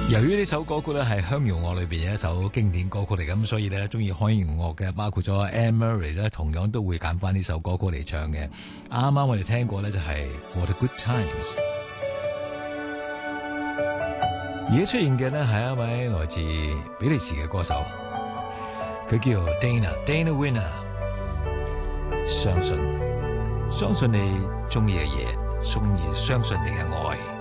由於呢首歌曲咧係鄉謠樂裏邊嘅一首經典歌曲嚟，咁所以咧中意鄉謠樂嘅，包括咗 Anne Murray 咧，同樣都會揀翻呢首歌曲嚟唱嘅。啱啱我哋聽過咧就係 For the Good Times， 而家出現嘅咧係一位來自比利時嘅歌手，佢叫 Dana Winner。相信你中意嘅嘢，相信你嘅愛。